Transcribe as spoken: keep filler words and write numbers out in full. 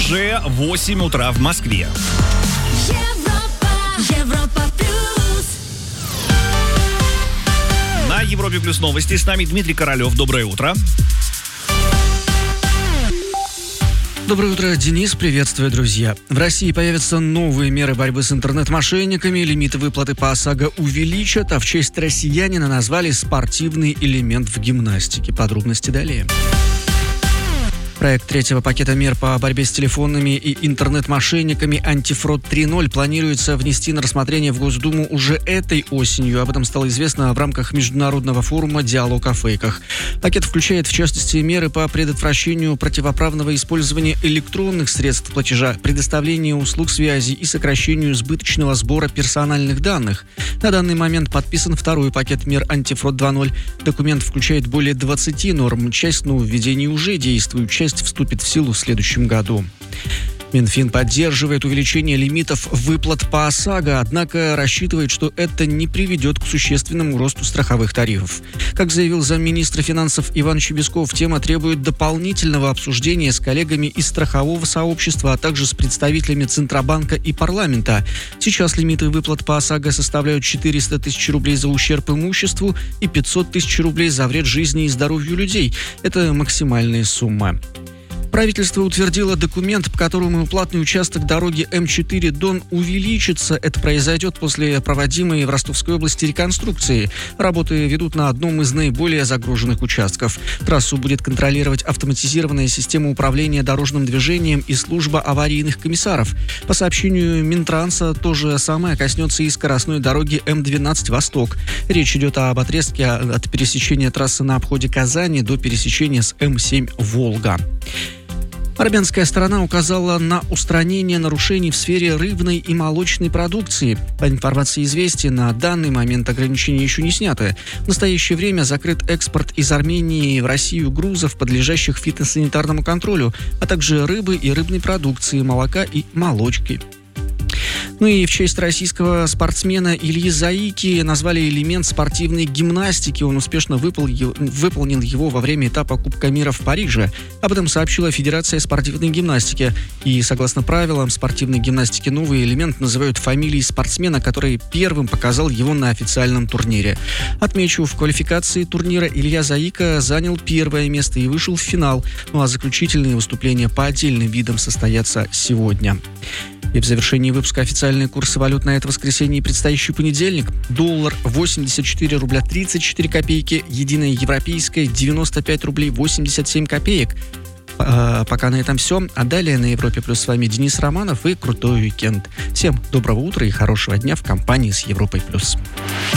уже восемь утра в Москве. Европа, Европа плюс. На Европе плюс новости с нами Дмитрий Королев. Доброе утро. Доброе утро, Денис. Приветствую, друзья. В России появятся новые меры борьбы с интернет-мошенниками. Лимиты выплаты по ОСАГО увеличат, а в честь россиянина назвали спортивный элемент в гимнастике. Подробности далее. Проект третьего пакета мер по борьбе с телефонными и интернет-мошенниками «Антифрод три ноль» планируется внести на рассмотрение в Госдуму уже этой осенью. Об этом стало известно в рамках международного форума «Диалог о фейках». Пакет включает, в частности, меры по предотвращению противоправного использования электронных средств платежа, предоставлению услуг связи и сокращению избыточного сбора персональных данных. На данный момент подписан второй пакет мер «Антифрод два ноль». Документ включает более двадцати норм. Часть нововведений уже действует, часть вступит в силу в следующем году. Минфин поддерживает увеличение лимитов выплат по ОСАГО, однако рассчитывает, что это не приведет к существенному росту страховых тарифов. Как заявил замминистра финансов Иван Чебесков, тема требует дополнительного обсуждения с коллегами из страхового сообщества, а также с представителями Центробанка и парламента. Сейчас лимиты выплат по ОСАГО составляют четыреста тысяч рублей за ущерб имуществу и пятьсот тысяч рублей за вред жизни и здоровью людей. Это максимальная сумма. Правительство утвердило документ, по которому платный участок дороги эм четыре Дон увеличится. Это произойдет после проводимой в Ростовской области реконструкции. Работы ведут на одном из наиболее загруженных участков. Трассу будет контролировать автоматизированная система управления дорожным движением и служба аварийных комиссаров. По сообщению Минтранса, то же самое коснется и скоростной дороги эм двенадцать Восток. Речь идет об отрезке от пересечения трассы на обходе Казани до пересечения с эм семь Волга. Армянская сторона указала на устранение нарушений в сфере рыбной и молочной продукции. По информации «Известий», на данный момент ограничения еще не сняты. В настоящее время закрыт экспорт из Армении в Россию грузов, подлежащих фитосанитарному контролю, а также рыбы и рыбной продукции, молока и молочки. Ну и в честь российского спортсмена Ильи Заики назвали элемент спортивной гимнастики. Он успешно выполнил, выполнил его во время этапа Кубка мира в Париже. Об этом сообщила Федерация спортивной гимнастики. И согласно правилам спортивной гимнастики, новый элемент называют фамилией спортсмена, который первым показал его на официальном турнире. Отмечу, в квалификации турнира Илья Заика занял первое место и вышел в финал. Ну а заключительные выступления по отдельным видам состоятся сегодня. И в завершении выпуска официальные курсы валют на это воскресенье и предстоящий понедельник. Доллар восемьдесят четыре рубля тридцать четыре копейки, единая европейская девяносто пять рублей восемьдесят семь копеек. А, пока на этом все. А далее на Европе плюс с вами Денис Романов и крутой уикенд. Всем доброго утра и хорошего дня в компании с Европой плюс.